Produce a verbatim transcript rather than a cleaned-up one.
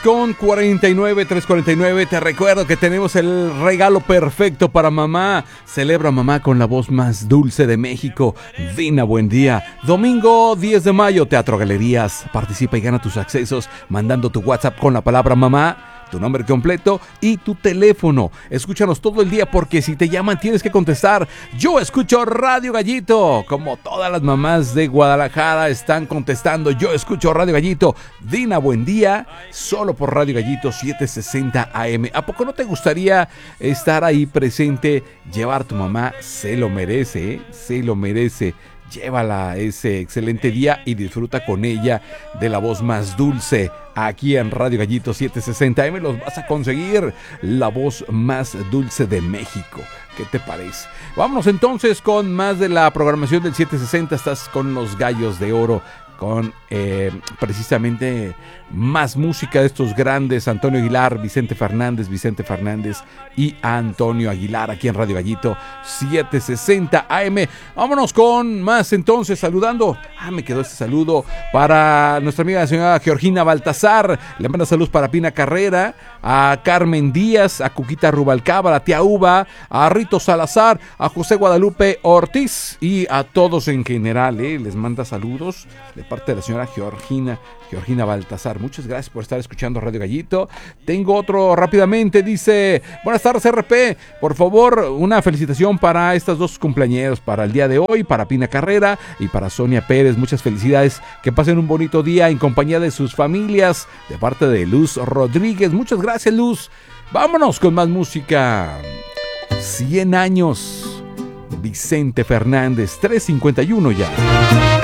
con cuarenta y nueve, trescientos cuarenta y nueve. Te recuerdo que tenemos el regalo perfecto para mamá. Celebra mamá con la voz más dulce de México. Dina, buen día. Domingo diez de mayo, Teatro Galerías. Participa y gana tus accesos mandando tu WhatsApp con la palabra mamá, tu nombre completo y tu teléfono. Escúchanos todo el día porque si te llaman tienes que contestar. Yo escucho Radio Gallito. Como todas las mamás de Guadalajara están contestando, yo escucho Radio Gallito. Dina, buen día. Solo por Radio Gallito setecientos sesenta A M. ¿A poco no te gustaría estar ahí presente? Llevar a tu mamá, se lo merece, ¿eh? Se lo merece. Llévala ese excelente día y disfruta con ella de la voz más dulce. Aquí en Radio Gallito setecientos sesenta A M los vas a conseguir, la voz más dulce de México. ¿Qué te parece? Vámonos entonces con más de la programación del setecientos sesenta. Estás con los Gallos de Oro, con eh, precisamente más música de estos grandes: Antonio Aguilar, Vicente Fernández, Vicente Fernández y Antonio Aguilar, aquí en Radio Gallito setecientos sesenta A M. Vámonos con más entonces, saludando. Ah, me quedó este saludo para nuestra amiga la señora Georgina Baltasar. Le manda saludos para Pina Carrera, a Carmen Díaz, a Cuquita Rubalcaba, a la tía Uva, a Rito Salazar, a José Guadalupe Ortiz y a todos en general, ¿eh? Les manda saludos de parte de la señora Georgina, Georgina Baltasar. Muchas gracias por estar escuchando Radio Gallito. Tengo otro rápidamente, dice: buenas tardes R P, por favor una felicitación para estas dos cumpleañeros, para el día de hoy, para Pina Carrera y para Sonia Pérez. Muchas felicidades, que pasen un bonito día en compañía de sus familias, de parte de Luz Rodríguez. Muchas gracias, Luz. Vámonos con más música. cien años, Vicente Fernández, tres cincuenta y uno ya.